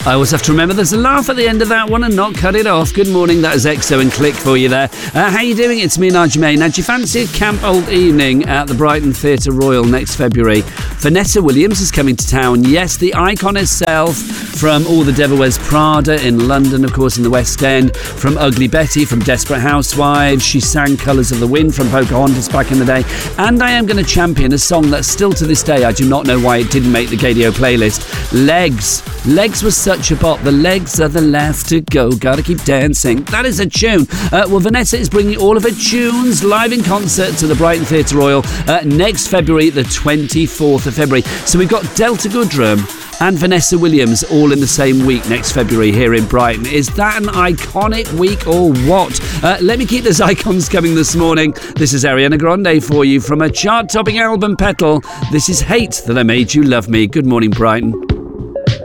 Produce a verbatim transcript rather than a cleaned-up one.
I always have to remember there's a laugh at the end of that one and not cut it off. Good morning, that is X O and Click for you there. Uh, how you doing? It's me, Nigel May. Now, do you fancy a camp old evening at the Brighton Theatre Royal next February? Vanessa Williams is coming to town. Yes, the icon herself from all the Devil Wears Prada in London, of course, in the West End, from Ugly Betty, from Desperate Housewives. She sang Colours of the Wind from Pocahontas back in the day. And I am going to champion a song that still to this day, I do not know why it didn't make the Gadio playlist. Legs. Legs was such a bop. The legs are the last to go. Gotta keep dancing. That is a tune. Uh, well, Vanessa is bringing all of her tunes live in concert to the Brighton Theatre Royal uh, next February, the twenty-fourth of February. So we've got Delta Goodrem and Vanessa Williams all in the same week next February here in Brighton. Is that an iconic week or what? Uh, let me keep those icons coming this morning. This is Ariana Grande for you from a chart-topping album, Petal. This is Hate That I Made You Love Me. Good morning, Brighton.